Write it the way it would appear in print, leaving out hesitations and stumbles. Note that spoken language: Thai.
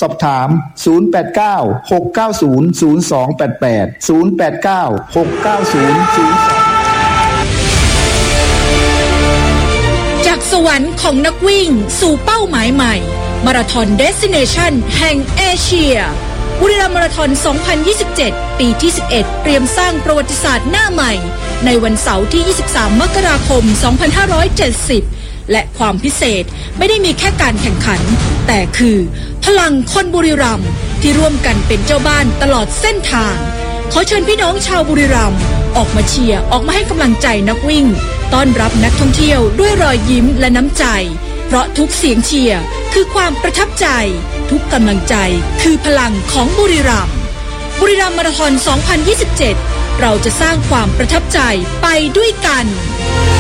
สอบถาม0896900288 08969002 จากสวรรค์ของนักวิ่งสู่เป้าหมายใหม่มาราธอนเดสติเนชันแห่งเอเชียบุรีรัมย์มาราธอน 2027 ปีที่ 11 เตรียมสร้างประวัติศาสตร์หน้าใหม่ในวันเสาร์ที่ 23 มกราคม 2570 และความพิเศษไม่ได้มีแค่การแข่งขันแต่คือพลังคนบุรีรัมย์ที่ร่วมกันเป็นเจ้าบ้านตลอดเส้นทางขอเชิญพี่น้องชาวบุรีรัมย์ออกมาเชียร์ออกมาให้กำลังใจนักวิ่งต้อนรับนักท่องเที่ยวด้วยรอยยิ้มและน้ำใจเพราะทุกเสียงเชียร์คือความประทับใจทุกกำลังใจคือพลังของบุรีรัมย์มาราธอน 2027 เราจะสร้างความประทับใจไปด้วยกัน